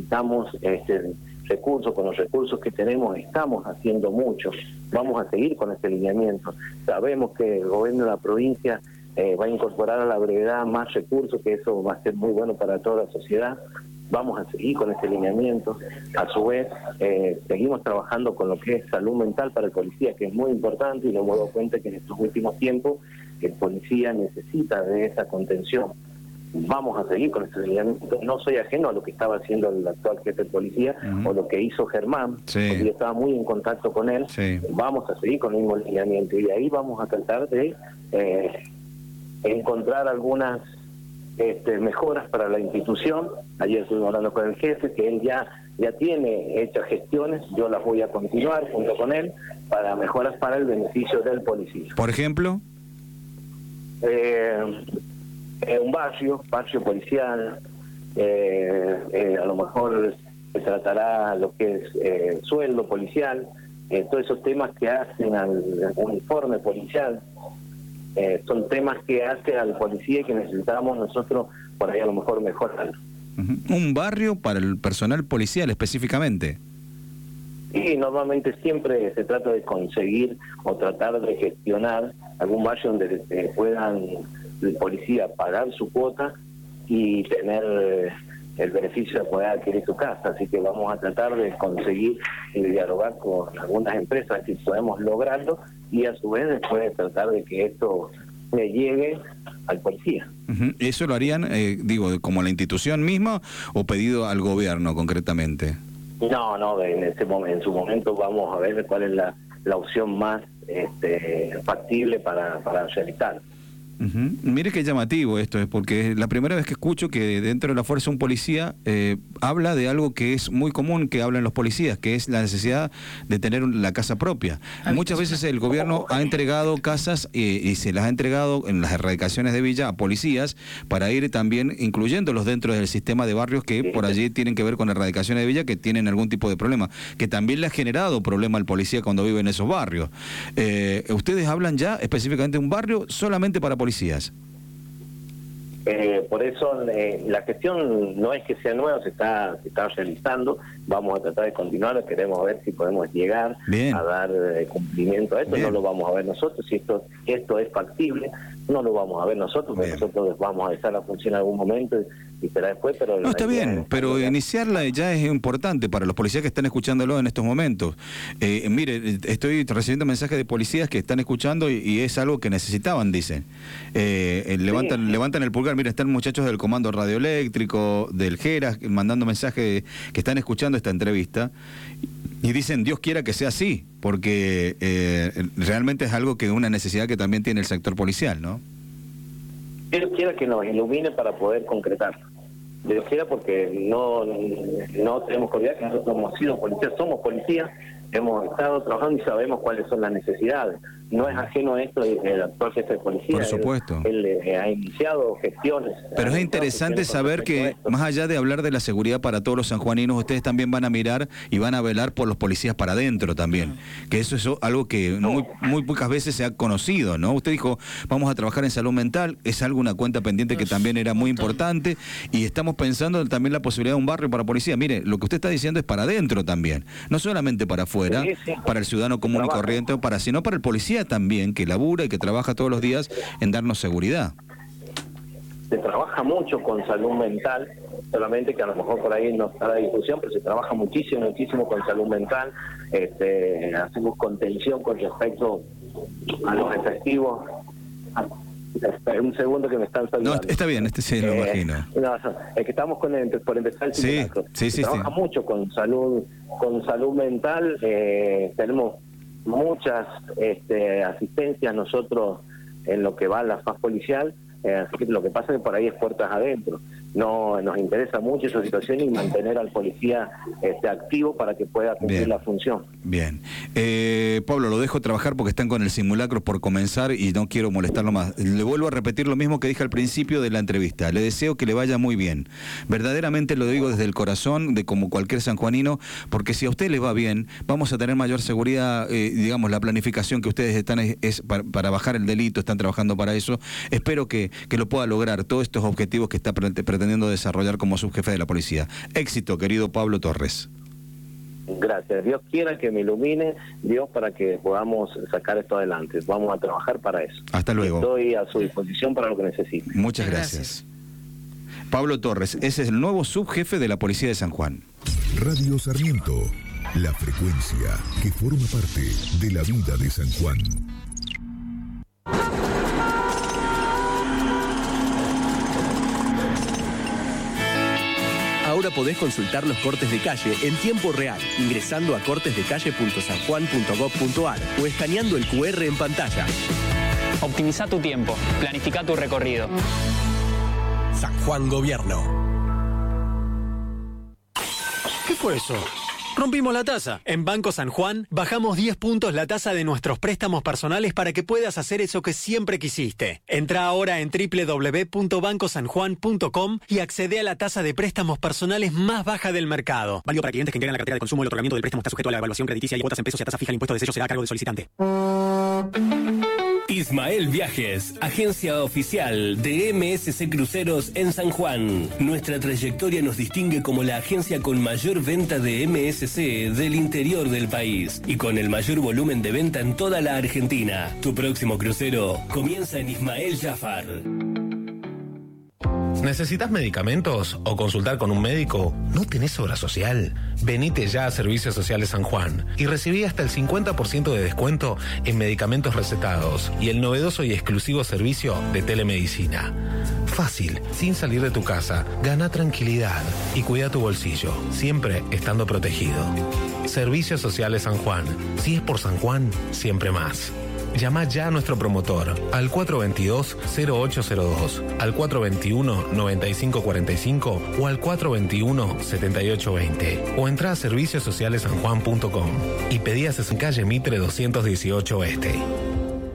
necesitamos recursos. Con los recursos que tenemos estamos haciendo mucho. Vamos a seguir con este lineamiento. Sabemos que el gobierno de la provincia va a incorporar a la brevedad más recursos, que eso va a ser muy bueno para toda la sociedad. Vamos a seguir con este lineamiento. A su vez, seguimos trabajando con lo que es salud mental para el policía, que es muy importante, y nos hemos dado cuenta que en estos últimos tiempos el policía necesita de esa contención. Vamos a seguir con este lineamiento. No soy ajeno a lo que estaba haciendo el actual jefe de policía o lo que hizo Germán, porque yo estaba muy en contacto con él. Vamos a seguir con el mismo lineamiento, y ahí vamos a tratar de encontrar algunas mejoras para la institución. Ayer estuvimos hablando con el jefe, que él ya tiene hechas gestiones, yo las voy a continuar junto con él para mejoras para el beneficio del policía. ¿Por ejemplo? Un barrio policial, a lo mejor se tratará lo que es sueldo policial, todos esos temas que hacen al uniforme policial. Son temas que hace al policía y que necesitamos nosotros por ahí a lo mejor mejorar. ¿Un barrio para el personal policial específicamente? Sí, normalmente siempre se trata de conseguir o tratar de gestionar algún barrio donde puedan el policía pagar su cuota y tener el beneficio de poder adquirir su casa. Así que vamos a tratar de conseguir y de dialogar con algunas empresas si podemos lograrlo, y a su vez después tratar de que esto llegue al policía. ¿Eso lo harían, como la institución misma o pedido al gobierno concretamente? No, en su momento vamos a ver cuál es la opción más factible para realizar. Mire qué llamativo esto, es porque es la primera vez que escucho que dentro de la fuerza un policía habla de algo que es muy común que hablan los policías, que es la necesidad de tener la casa propia. Muchas veces el gobierno ha entregado casas y se las ha entregado en las erradicaciones de villa a policías para ir también incluyéndolos dentro del sistema de barrios que por allí tienen que ver con erradicaciones de villa, que tienen algún tipo de problema, que también le ha generado problema al policía cuando vive en esos barrios. ¿Ustedes hablan ya específicamente de un barrio solamente para policías? Por eso la gestión no es que sea nueva, se está realizando. Vamos a tratar de continuar, queremos ver si podemos llegar a dar cumplimiento a esto. No lo vamos a ver nosotros, si esto es factible, no lo vamos a ver nosotros, porque nosotros vamos a dejar la función en algún momento y será después, pero... No, está bien, pero iniciarla ya es importante para los policías que están escuchándolo en estos momentos. Mire, estoy recibiendo mensajes de policías que están escuchando y es algo que necesitaban, dicen. Levantan el pulgar. Mira, están muchachos del Comando Radioeléctrico, del GERAS, mandando mensajes que están escuchando esta entrevista y dicen, Dios quiera que sea así, porque realmente es algo que una necesidad que también tiene el sector policial, ¿no? Dios quiera que nos ilumine para poder concretarlo. Dios quiera, porque no tenemos que olvidar que nosotros hemos sido policías, somos policías, hemos estado trabajando y sabemos cuáles son las necesidades. No es ajeno a esto el actual jefe de policía. Por supuesto. Él ha iniciado gestiones. Pero es interesante saber que, más allá de hablar de la seguridad para todos los sanjuaninos, ustedes también van a mirar y van a velar por los policías para adentro también. Que eso es algo que muy pocas veces se ha conocido, ¿no? Usted dijo, vamos a trabajar en salud mental, es una cuenta pendiente que también era muy importante, y estamos pensando también la posibilidad de un barrio para policía. Mire, lo que usted está diciendo es para adentro también, no solamente para afuera, para el ciudadano común y corriente, sino para el policía también, que labura y que trabaja todos los días en darnos seguridad. Se trabaja mucho con salud mental, solamente que a lo mejor por ahí no está la discusión, pero se trabaja muchísimo con salud mental. Hacemos contención con respecto a los efectivos. Un segundo que me están saludando. No, está bien, sí, lo imagino. No, es que estamos por empezar el simulacro. Se trabaja mucho con salud mental. Tenemos muchas asistencias nosotros en lo que va a la faz policial, así que lo que pasa es que por ahí es puertas adentro. No nos interesa mucho esa situación y mantener al policía activo para que pueda cumplir la función. Bien. Pablo, lo dejo trabajar porque están con el simulacro por comenzar y no quiero molestarlo más. Le vuelvo a repetir lo mismo que dije al principio de la entrevista. Le deseo que le vaya muy bien. Verdaderamente lo digo desde el corazón, de como cualquier sanjuanino, porque si a usted le va bien, vamos a tener mayor seguridad. Digamos, la planificación que ustedes están es para bajar el delito, están trabajando para eso. Espero que lo pueda lograr, todos estos objetivos que está pretendiendo pretendiendo desarrollar como subjefe de la policía. Éxito, querido Pablo Torres. Gracias. Dios quiera que me ilumine, Dios, para que podamos sacar esto adelante. Vamos a trabajar para eso. Hasta luego. Estoy a su disposición para lo que necesite. Muchas gracias. Pablo Torres, ese es el nuevo subjefe de la Policía de San Juan. Radio Sarmiento, la frecuencia que forma parte de la vida de San Juan. Ahora podés consultar los cortes de calle en tiempo real, ingresando a cortesdecalle.sanjuan.gov.ar o escaneando el QR en pantalla. Optimiza tu tiempo, planifica tu recorrido. San Juan Gobierno. ¿Qué fue eso? Rompimos la tasa. En Banco San Juan bajamos 10 puntos la tasa de nuestros préstamos personales para que puedas hacer eso que siempre quisiste. Entra ahora en www.bancosanjuan.com y accede a la tasa de préstamos personales más baja del mercado. Válido para clientes que integran la cartera de consumo. El otorgamiento del préstamo está sujeto a la evaluación crediticia y cuotas en pesos y a tasa fija. El impuesto de sello será a cargo del solicitante. Ismael Viajes, agencia oficial de MSC Cruceros en San Juan. Nuestra trayectoria nos distingue como la agencia con mayor venta de MSC del interior del país y con el mayor volumen de venta en toda la Argentina. Tu próximo crucero comienza en Ismael Jafar. ¿Necesitas medicamentos o consultar con un médico? ¿No tenés obra social? Venite ya a Servicios Sociales San Juan y recibí hasta el 50% de descuento en medicamentos recetados y el novedoso y exclusivo servicio de telemedicina. Fácil, sin salir de tu casa, gana tranquilidad y cuida tu bolsillo, siempre estando protegido. Servicios Sociales San Juan. Si es por San Juan, siempre más. Llama ya a nuestro promotor al 422-0802, al 421-9545 o al 421-7820. O entra a serviciosocialesanjuan.com y pedí a calle Mitre 218 Este.